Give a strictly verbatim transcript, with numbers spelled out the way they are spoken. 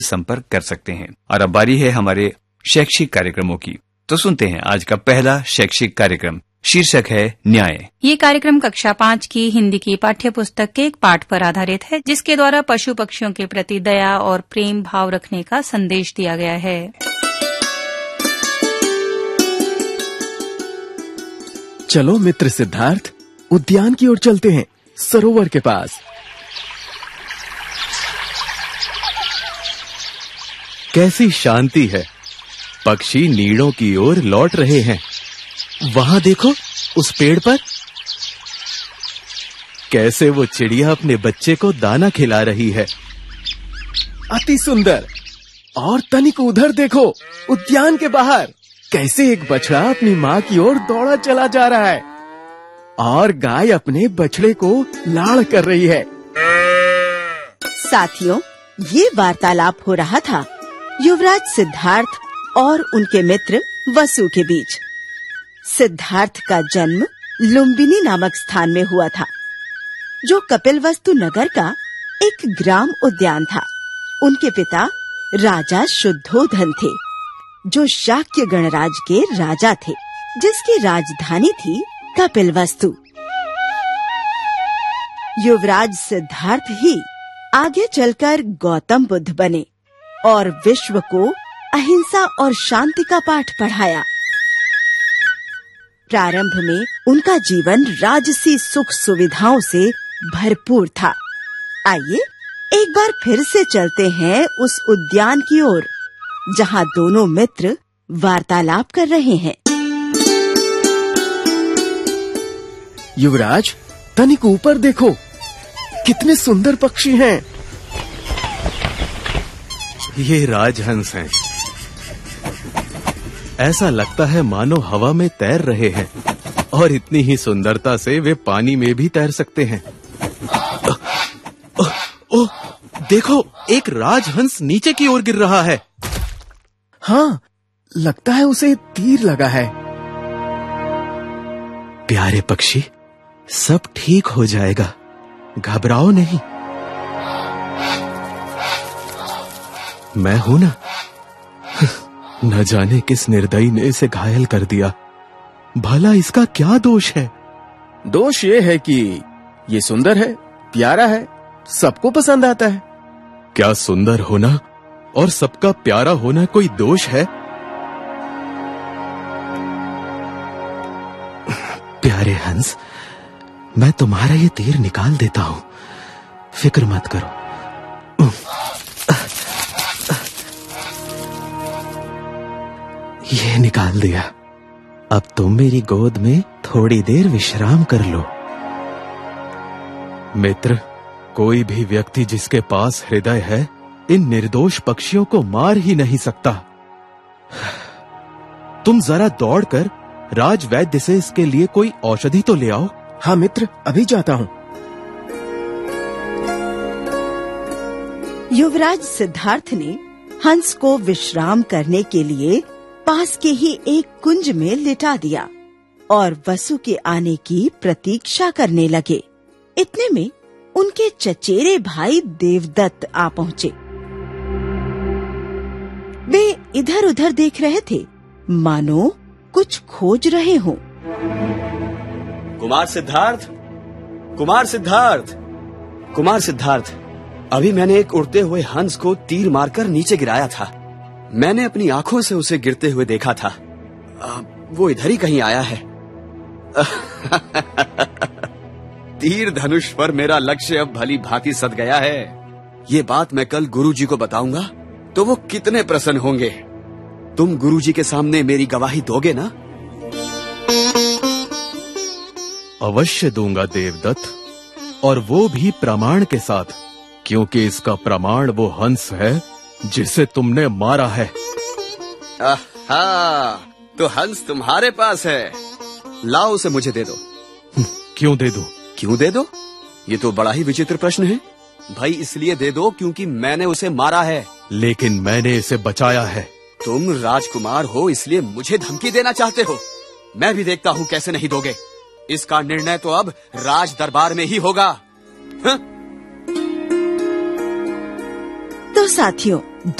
संपर्क कर सकते हैं। और अब बारी है हमारे शैक्षिक कार्यक्रमों की, तो सुनते हैं आज का पहला शैक्षिक कार्यक्रम। शीर्षक है न्याय। ये कार्यक्रम कक्षा पाँच की हिंदी की पाठ्य पुस्तक के एक पाठ पर आधारित है, जिसके द्वारा पशु पक्षियों के प्रति दया और प्रेम भाव रखने का संदेश दिया गया है। चलो मित्र सिद्धार्थ, उद्यान की ओर चलते हैं, सरोवर के पास। कैसी शांति है, पक्षी नीड़ों की ओर लौट रहे हैं। वहां देखो, उस पेड़ पर कैसे वो चिड़िया अपने बच्चे को दाना खिला रही है। अति सुंदर। और तनिक उधर देखो, उद्यान के बाहर कैसे एक बछड़ा अपनी माँ की ओर दौड़ा चला जा रहा है और गाय अपने बछड़े को लाड़ कर रही है। साथियों, ये वार्तालाप हो रहा था युवराज सिद्धार्थ और उनके मित्र वसु के बीच। सिद्धार्थ का जन्म लुम्बिनी नामक स्थान में हुआ था, जो कपिलवस्तु नगर का एक ग्राम उद्यान था। उनके पिता राजा शुद्धोधन थे, जो शाक्य गणराज के राजा थे, जिसकी राजधानी थी कपिलवस्तु। युवराज सिद्धार्थ ही आगे चलकर गौतम बुद्ध बने और विश्व को अहिंसा और शांति का पाठ पढ़ाया। प्रारंभ में उनका जीवन राजसी सुख सुविधाओं से भरपूर था। आइए एक बार फिर से चलते हैं उस उद्यान की ओर, जहां दोनों मित्र वार्तालाप कर रहे हैं। युवराज, तनिक ऊपर देखो, कितने सुंदर पक्षी हैं। ये राजहंस हैं। ऐसा लगता है मानो हवा में तैर रहे हैं, और इतनी ही सुंदरता से वे पानी में भी तैर सकते हैं। ओह, ओह, देखो, एक राजहंस नीचे की ओर गिर रहा है। हाँ, लगता है उसे तीर लगा है। प्यारे पक्षी, सब ठीक हो जाएगा, घबराओ नहीं। मैं हूं ना। न जाने किस निर्दयी ने इसे घायल कर दिया। भला इसका क्या दोष है? दोष ये है कि ये सुंदर है, प्यारा है, सबको पसंद आता है। क्या सुंदर होना और सबका प्यारा होना कोई दोष है? प्यारे हंस, मैं तुम्हारा ये तीर निकाल देता हूं, फिक्र मत करो। ये निकाल दिया। अब तुम मेरी गोद में थोड़ी देर विश्राम कर लो। मित्र, कोई भी व्यक्ति जिसके पास हृदय है, इन निर्दोष पक्षियों को मार ही नहीं सकता। तुम जरा दौड़कर राजवैद्य से इसके लिए कोई औषधि तो ले आओ। हाँ मित्र, अभी जाता हूँ। युवराज सिद्धार्थ ने हंस को विश्राम करने के लिए पास के ही एक कुंज में लिटा दिया और वसु के आने की प्रतीक्षा करने लगे। इतने में उनके चचेरे भाई देवदत्त आ पहुँचे। वे इधर उधर देख रहे थे, मानो कुछ खोज रहे हों। कुमार सिद्धार्थ, कुमार सिद्धार्थ, कुमार सिद्धार्थ, अभी मैंने एक उड़ते हुए हंस को तीर मारकर नीचे गिराया था। मैंने अपनी आंखों से उसे गिरते हुए देखा था। आ, वो इधर ही कहीं आया है। तीर धनुष पर मेरा लक्ष्य अब भली भांति सध गया है। ये बात मैं कल गुरुजी को बताऊंगा तो वो कितने प्रसन्न होंगे। तुम गुरुजी के सामने मेरी गवाही दोगे ना? अवश्य दूंगा देवदत्त, और वो भी प्रमाण के साथ, क्योंकि इसका प्रमाण वो हंस है जिसे तुमने मारा है। आहा, तो हंस तुम्हारे पास है। लाओ उसे मुझे दे दो। क्यों दे दूं? क्यों दे दो? ये तो बड़ा ही विचित्र प्रश्न है। भाई इसलिए दे दो क्योंकि मैंने उसे मारा है। लेकिन मैंने इसे बचाया है। तुम राजकुमार हो इसलिए मुझे धमकी देना चाहते हो। मैं भी देखता हूँ कैसे नहीं दोगे। इसका निर्णय तो अब राज दरबार में ही होगा। हा? तो साथियों,